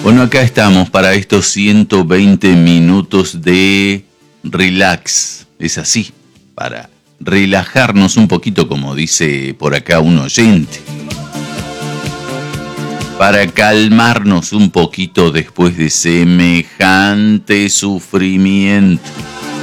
Bueno, acá estamos para estos 120 minutos de relax. Es así, para relajarnos un poquito, como dice por acá un oyente. Para calmarnos un poquito después de semejante sufrimiento.